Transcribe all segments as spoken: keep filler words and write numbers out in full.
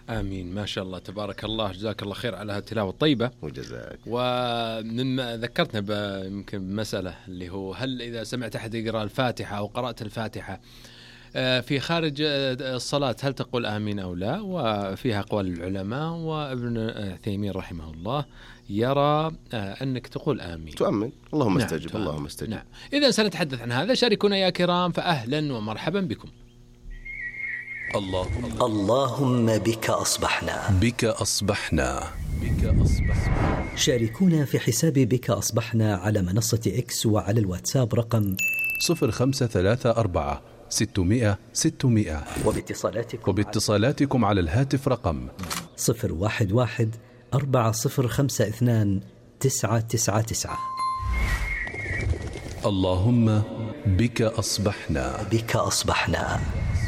آمين. ما شاء الله تبارك الله، جزاك الله خير على هالتلاوة الطيبة. وجزاك. ومما ذكرتنا يمكن بمسألة اللي هو هل إذا سمعت أحد يقرأ الفاتحة أو قرأت الفاتحة في خارج الصلاة هل تقول آمين أو لا؟ وفيها أقوال العلماء، وابن عثيمين رحمه الله يرى أنك تقول آمين، تؤمن اللهم نعم استجب. تؤمن. اللهم استجب. نعم. إذا سنتحدث عن هذا، شاركونا يا كرام، فأهلا ومرحبا بكم. اللهم اللهم بك أصبحنا بك أصبحنا بك أصبحنا. شاركونا في حساب بك أصبحنا على منصة إكس وعلى الواتساب رقم صفر خمسة ثلاثة أربعة ستمائة ستمائة، وباتصالاتكم وباتصالاتكم على الهاتف رقم صفر واحد واحد أربعة صفر خمسة اثنان تسعة تسعة تسعة. اللهم بك أصبحنا بك أصبحنا.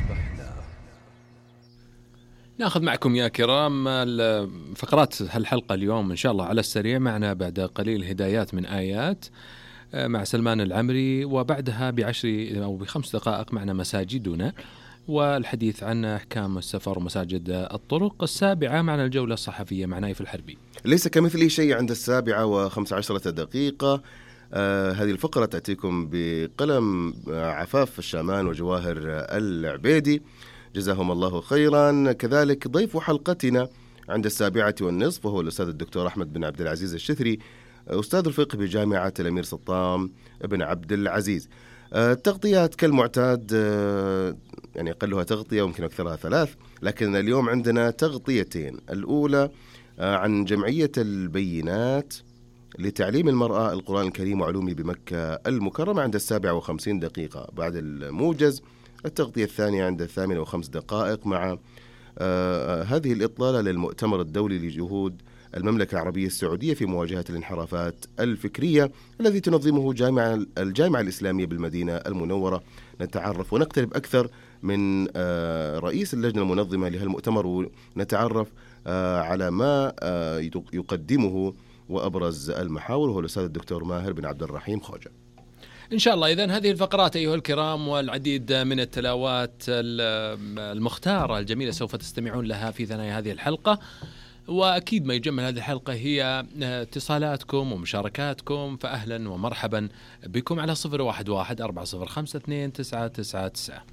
نأخذ معكم يا كرام فقرات هالحلقة اليوم إن شاء الله على السريع. معنا بعد قليل هدايات من آيات مع سلمان العمري، وبعدها بعشر أو بخمس دقائق معنا مساجدنا والحديث عن أحكام السفر ومساجد الطرق. السابعة معنا الجولة الصحفية مع نايف الحربي. ليس كمثله شيء عند السابعة وخمس عشرة دقيقة. آه هذه الفقرة تأتيكم بقلم عفاف الشامان وجواهر العبيدي، جزاهم الله خيرا. كذلك ضيف حلقتنا عند السابعة والنصف وهو الأستاذ الدكتور أحمد بن عبد العزيز الشثري، أستاذ الفقه بجامعة الأمير سلطان بن عبد العزيز. التغطيات كالمعتاد، يعني أقلها تغطية ويمكن أكثرها ثلاث، لكن اليوم عندنا تغطيتين. الأولى عن جمعية البينات لتعليم المرأة القرآن الكريم وعلومه بمكة المكرمة عند السابعة وخمسين دقيقة بعد الموجز. التغطية الثانية عند الثامنة وخمس دقائق مع آه هذه الإطلالة للمؤتمر الدولي لجهود المملكة العربية السعودية في مواجهة الانحرافات الفكرية الذي تنظمه جامعة الجامعة الإسلامية بالمدينة المنورة. نتعرف ونقترب أكثر من آه رئيس اللجنة المنظمة لهالمؤتمر، ونتعرف آه على ما آه يقدمه وأبرز المحاور، وهو الأستاذ الدكتور ماهر بن عبد الرحيم خوجة. إن شاء الله. إذن هذه الفقرات أيها الكرام والعديد من التلاوات المختارة الجميلة سوف تستمعون لها في ثنايا هذه الحلقة، وأكيد ما يجمل هذه الحلقة هي اتصالاتكم ومشاركاتكم، فأهلا ومرحبا بكم على صفر واحد واحد أربعة صفر خمسة اثنين تسعة تسعة تسعة.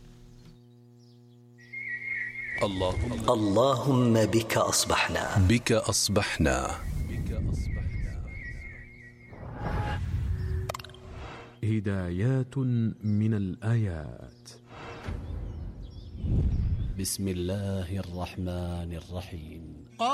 اللهم اللهم بك أصبحنا بك أصبحنا بك أصبحنا. هدايات من الآيات. بسم الله الرحمن الرحيم.